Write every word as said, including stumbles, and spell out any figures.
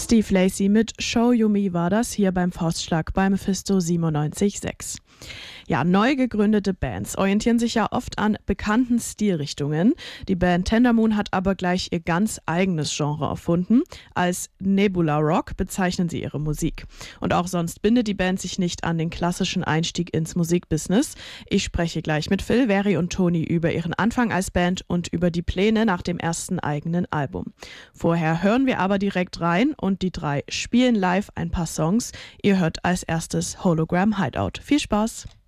Steve Lacy mit Show You Me war das hier beim Faustschlag bei Mephisto siebenundneunzig Komma sechs. Ja, neu gegründete Bands orientieren sich ja oft an bekannten Stilrichtungen. Die Band Tendermoon hat aber gleich ihr ganz eigenes Genre erfunden. Als Nebula Rock bezeichnen sie ihre Musik. Und auch sonst bindet die Band sich nicht an den klassischen Einstieg ins Musikbusiness. Ich spreche gleich mit Phil, Veri und Toni über ihren Anfang als Band und über die Pläne nach dem ersten eigenen Album. Vorher hören wir aber direkt rein und die drei spielen live ein paar Songs. Ihr hört als erstes Hologram Hideout. Viel Spaß!